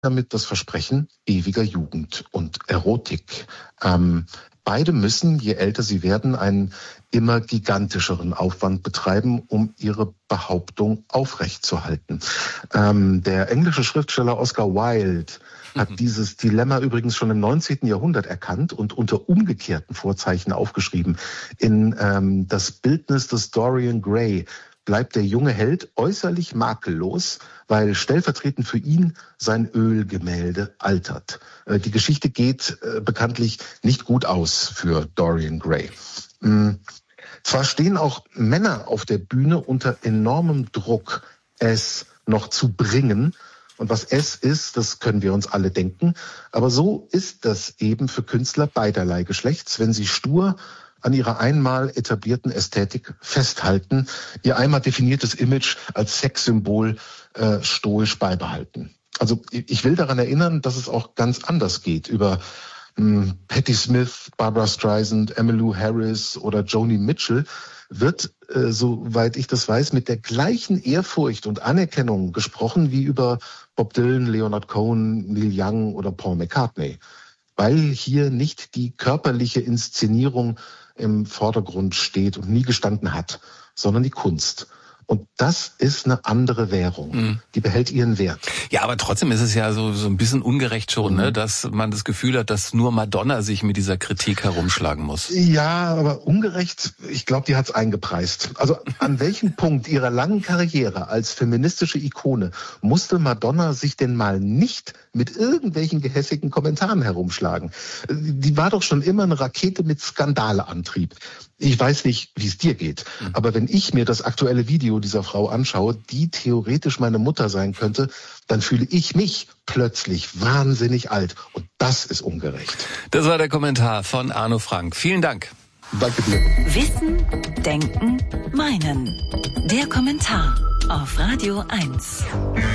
damit das Versprechen ewiger Jugend und Erotik. Beide müssen, je älter sie werden, einen immer gigantischeren Aufwand betreiben, um ihre Behauptung aufrechtzuerhalten. Der englische Schriftsteller Oscar Wilde hat dieses Dilemma übrigens schon im 19. Jahrhundert erkannt und unter umgekehrten Vorzeichen aufgeschrieben. In das Bildnis des Dorian Gray bleibt der junge Held äußerlich makellos, weil stellvertretend für ihn sein Ölgemälde altert. Die Geschichte geht bekanntlich nicht gut aus für Dorian Gray. Zwar stehen auch Männer auf der Bühne unter enormem Druck, es noch zu bringen. Und was es ist, das können wir uns alle denken. Aber so ist das eben für Künstler beiderlei Geschlechts, wenn sie stur an ihrer einmal etablierten Ästhetik festhalten, ihr einmal definiertes Image als Sexsymbol stoisch beibehalten. Also ich will daran erinnern, dass es auch ganz anders geht. Über Patti Smith, Barbra Streisand, Emmylou Harris oder Joni Mitchell wird, soweit ich das weiß, mit der gleichen Ehrfurcht und Anerkennung gesprochen wie über Bob Dylan, Leonard Cohen, Neil Young oder Paul McCartney. Weil hier nicht die körperliche Inszenierung im Vordergrund steht und nie gestanden hat, sondern die Kunst. Und das ist eine andere Währung. Die behält ihren Wert. Ja, aber trotzdem ist es ja so ein bisschen ungerecht schon, ne, dass man das Gefühl hat, dass nur Madonna sich mit dieser Kritik herumschlagen muss. Ja, aber ungerecht, ich glaube, die hat's eingepreist. Also an welchem Punkt ihrer langen Karriere als feministische Ikone musste Madonna sich denn mal nicht mit irgendwelchen gehässigen Kommentaren herumschlagen? Die war doch schon immer eine Rakete mit Skandaleantrieb. Ich weiß nicht, wie es dir geht, aber wenn ich mir das aktuelle Video dieser Frau anschaue, die theoretisch meine Mutter sein könnte, dann fühle ich mich plötzlich wahnsinnig alt. Und das ist ungerecht. Das war der Kommentar von Arno Frank. Vielen Dank. Danke dir. Wissen, Denken, Meinen. Der Kommentar auf Radio 1.